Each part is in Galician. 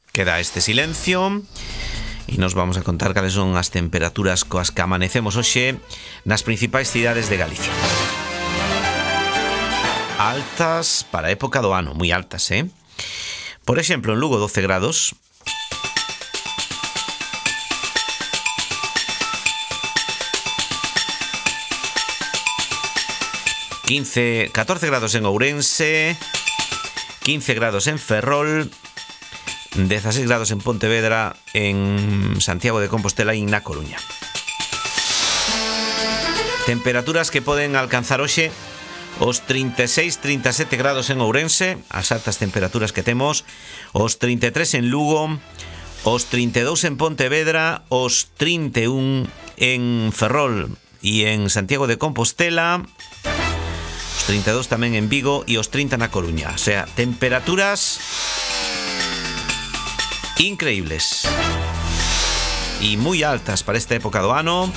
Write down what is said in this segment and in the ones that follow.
queda este silencio e nos vamos a contar cales son as temperaturas coas que amanecemos hoxe nas principais cidades de Galicia. Altas para a época do ano, moi altas, Por exemplo, en Lugo 12 grados, ...14 grados en Ourense, 15 grados en Ferrol, 16 grados en Pontevedra, en Santiago de Compostela e na Coruña. Temperaturas que poden alcanzar hoxe os 36-37 grados en Ourense, as altas temperaturas que temos, os 33 en Lugo, os 32 en Pontevedra, os 31 en Ferrol e en Santiago de Compostela, os 32 tamén en Vigo e os 30 na Coruña. O sea, temperaturas increíbles e moi altas para esta época do ano.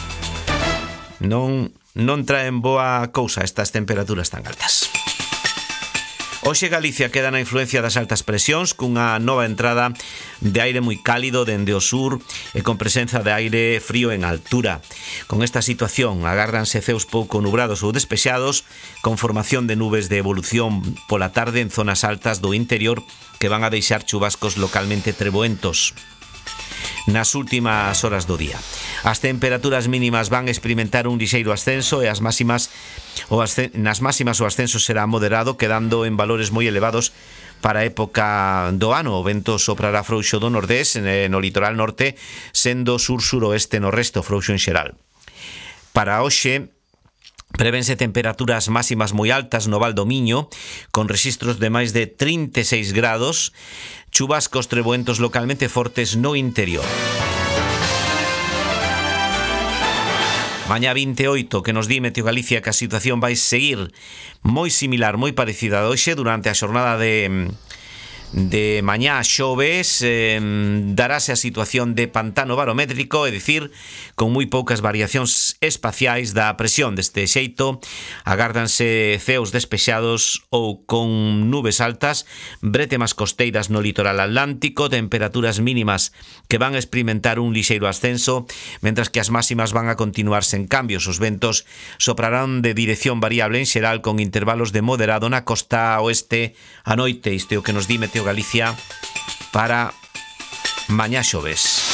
Non traen boa cousa estas temperaturas tan altas. Hoxe Galicia queda na influencia das altas presións, cunha nova entrada de aire moi cálido dende o sur e con presenza de aire frío en altura. Con esta situación agárdanse ceos pouco nubrados ou despexados, con formación de nubes de evolución pola tarde en zonas altas do interior que van a deixar chubascos localmente treboentos nas últimas horas do día. As temperaturas mínimas van experimentar un lixeiro ascenso e nas máximas o ascenso será moderado, quedando en valores moi elevados para a época do ano. O vento soprará frouxo do nordés no litoral norte, sendo sur-suroeste no resto, frouxo en xeral. Para hoxe prevense temperaturas máximas moi altas no Val do Miño, con rexistros de máis de 36 grados, chubascos treboentos localmente fortes no interior. Mañá 28, que nos di Meteo Galicia que a situación vai seguir moi similar, moi parecida a hoxe durante a xornada de mañá xoves. Darase a situación de pantano barométrico, é dicir, con moi poucas variacións espaciais da presión. Deste xeito, agárdanse ceos despexados ou con nubes altas, brétemas costeiras no litoral atlántico, temperaturas mínimas que van a experimentar un lixeiro ascenso, mentras que as máximas van a continuar sen cambios. Os ventos soprarán de dirección variable en xeral, con intervalos de moderado na costa oeste a noite. Isto é o que nos di Meteo Galicia para mañá xoves.